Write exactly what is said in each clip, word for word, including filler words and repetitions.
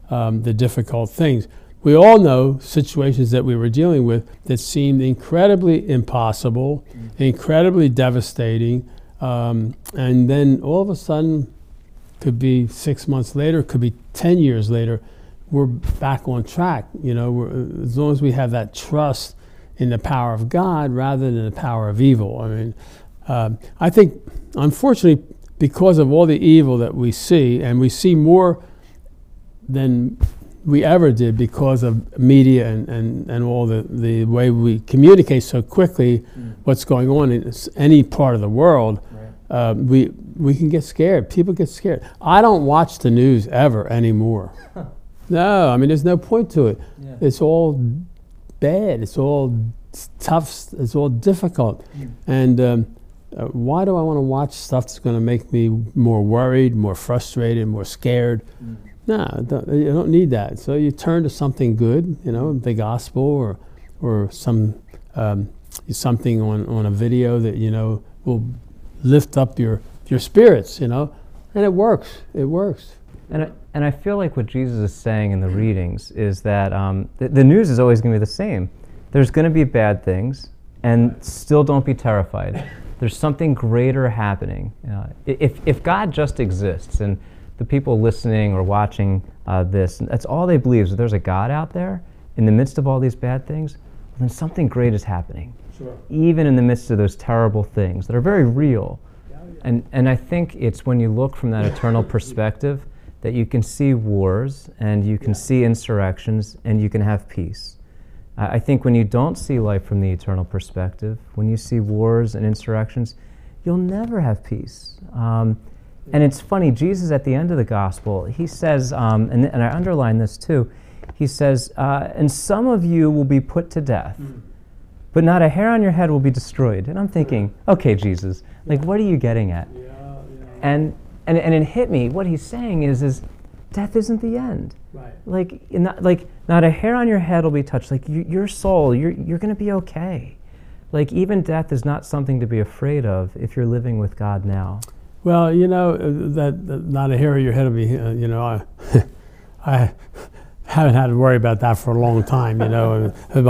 um, the difficult things. We all know situations that we were dealing with that seemed incredibly impossible, mm-hmm. incredibly devastating, um, and then all of a sudden, could be six months later, could be ten years later, we're back on track. You know, we're, as long as we have that trust in the power of God rather than the power of evil. I mean, um, I think, unfortunately, because of all the evil that we see, and we see more than we ever did because of media and, and, and all the, the way we communicate so quickly mm. what's going on in any part of the world, right. uh, we we can get scared. People get scared. I don't watch the news ever anymore. No, I mean, there's no point to it. Yeah. It's all bad. It's all tough. It's all difficult. Mm. And um, uh, why do I want to watch stuff that's going to make me more worried, more frustrated, more scared? Mm. No, don't, you don't need that. So you turn to something good, you know, the gospel, or or some um, something on, on a video that, you know, will lift up your, your spirits, you know, and it works. It works. And I, and I feel like what Jesus is saying in the readings is that um, the, the news is always going to be the same. There's going to be bad things, and still don't be terrified. There's something greater happening. Uh, if if God just exists, and the people listening or watching uh, this, that's all they believe, is that there's a God out there in the midst of all these bad things, then something great is happening. Sure. Even in the midst of those terrible things that are very real. Yeah, yeah. And, and I think it's when you look from that eternal perspective that you can see wars, and you can yeah. see insurrections, and you can have peace. Uh, I think when you don't see life from the eternal perspective, when you see wars and insurrections, you'll never have peace. Um, And it's funny, Jesus at the end of the gospel, he says, um, and, and I underline this too, he says, uh, and some of you will be put to death, mm. but not a hair on your head will be destroyed. And I'm thinking, okay, Jesus, like, what are you getting at? Yeah, yeah. And, and and it hit me, what he's saying is, is death isn't the end. Right. Like, not, like, not a hair on your head will be touched. Like, you, your soul, you're, you're going to be okay. Like, even death is not something to be afraid of if you're living with God now. Well, you know, uh, that, that not a hair of your head will be, uh, you know, I, I haven't had to worry about that for a long time, you know.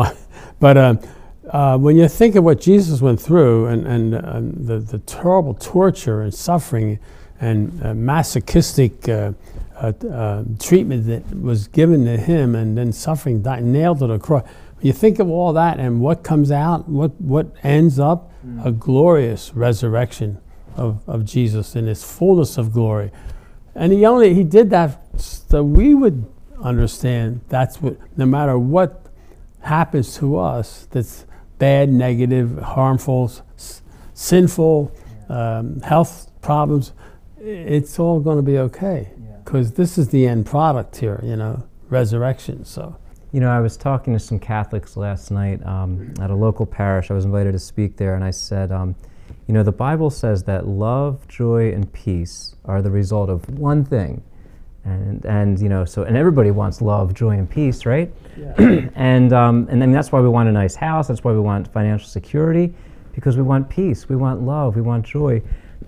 But uh, uh, when you think of what Jesus went through, and, and uh, the, the terrible torture and suffering and uh, masochistic uh, uh, uh, treatment that was given to him, and then suffering, died, nailed to the cross, you think of all that and what comes out, what, what ends up, mm. a glorious resurrection Of, of Jesus in his fullness of glory. And he only he did that so we would understand that's what, no matter what happens to us that's bad, negative, harmful, s- sinful, um, health problems, it's all going to be okay, because yeah. this is the end product here, you know, resurrection. So, you know, I was talking to some Catholics last night um, at a local parish. I was invited to speak there, and I said, um, you know, the Bible says that love, joy, and peace are the result of one thing. And, and you know, so, and everybody wants love, joy, and peace, right? Yeah. and, um, and then that's why we want a nice house. That's why we want financial security, because we want peace, we want love, we want joy.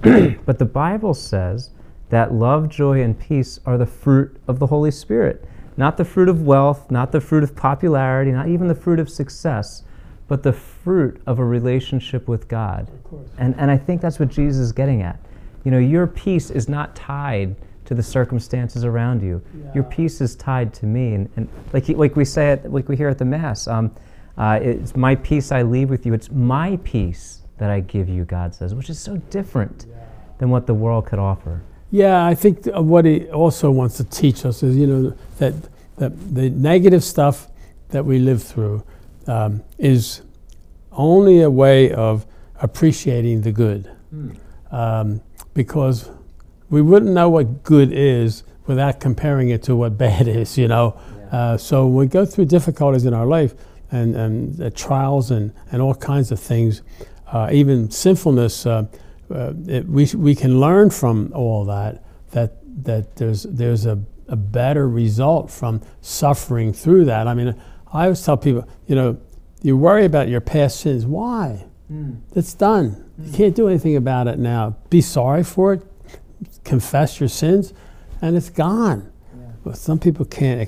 But the Bible says that love, joy, and peace are the fruit of the Holy Spirit. Not the fruit of wealth, not the fruit of popularity, not even the fruit of success, but the fruit of a relationship with God. And and I think that's what Jesus is getting at. You know, your peace is not tied to the circumstances around you. Yeah. Your peace is tied to me. And, and like he, like we say it, like we hear at the Mass, um, uh, it's my peace I leave with you. It's my peace that I give you, God says, which is so different yeah. than what the world could offer. Yeah, I think th- what he also wants to teach us is, you know, that, that the negative stuff that we live through Um, is only a way of appreciating the good. Mm. Um, because we wouldn't know what good is without comparing it to what bad is, you know. Yeah. Uh, so when we go through difficulties in our life, and, and uh, trials and, and all kinds of things, uh, even sinfulness, uh, uh, it, we we can learn from all that, that that there's there's a, a better result from suffering through that. I mean, I always tell people, you know, you worry about your past sins. Why? Mm. It's done. Mm. You can't do anything about it now. Be sorry for it, confess your sins, and it's gone. Yeah. But some people can't